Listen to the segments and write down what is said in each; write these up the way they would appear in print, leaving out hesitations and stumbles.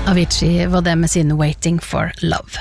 Avicii var det med sin Waiting for Love.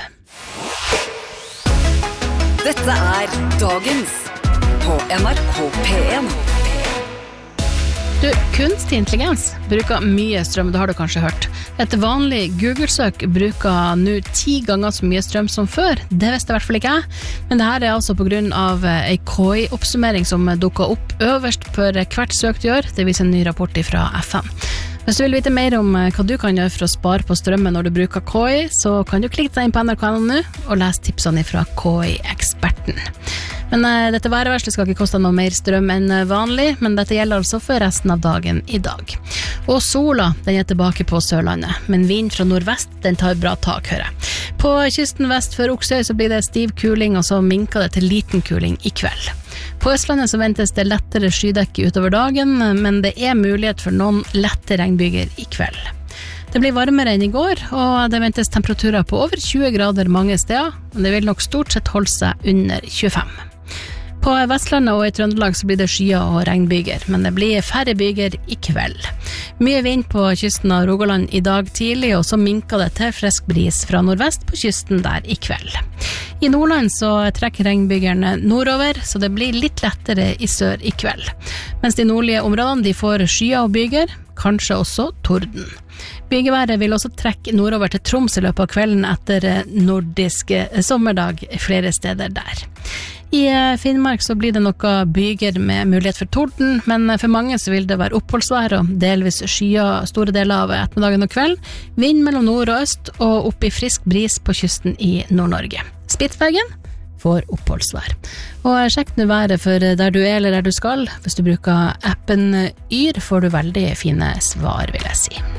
Dette Dagens på NRK P1. Du, kunstig intelligens bruker mye strøm, det har du kanskje hørt. Et vanlig Google-søk bruker nå 10 ganger så mye strøm som før. Det visste I hvert fall ikke jeg. Men det her altså på grunn av en KI-oppsummering som dukket opp øverst for hvert søk du gjør. Det viser en ny rapport fra FN. Hvis du vil vite mer om hva du kan gjøre for å spare på strømmen når du bruker KI, så kan du klikke deg inn på NRK nå og lese tipsene fra KI-eksperten. Men dette værvarselet skal ikke koste noe mer strøm enn vanlig, men dette gjelder altså for resten av dagen I dag. Og sola, den tilbake på Sørlandet, men vind fra nordvest, den tar bra tak, hører jeg. På kysten vest for Oksøy så blir det stiv kuling, og så minker det til liten kuling I kveld. På Østlandet så ventes det lettere skydekke utover dagen, men det mulighet for noen lette regnbyger I kveld. Det blir varmere enn I går, og det ventes temperaturer på over 20 grader mange steder, men det vil nok stort sett holde seg under 25. På Vestlandet og I Trøndelag så blir det skyer og regnbyger, men det blir færre byger I kveld. Mye vind på kysten av Rogaland I dag tidlig, og så minker det til frisk bris fra nordvest på kysten der I kveld. I Nordland så trekker regnbygerne nordover, så det blir litt lettere I sør I kveld. Mens de nordlige områdene de får skyer og byger, kanskje også torden. Bygeværet vil også trekke nordover til Troms I løpet av kvelden etter nordisk sommerdag flere steder der. I Finnmark så blir det noe byger med mulighet for torden, men for mange så vil det være oppholdsvær og delvis skyer store deler av ettermiddagen og kveld, vind mellom nord og øst og opp I frisk bris på kysten I Nord-Norge. Spitsbergen får oppholdsvær. Og sjekk nå været for der du eller der du skal. Hvis du bruker appen Yr får du veldig fine svar, vil jeg si.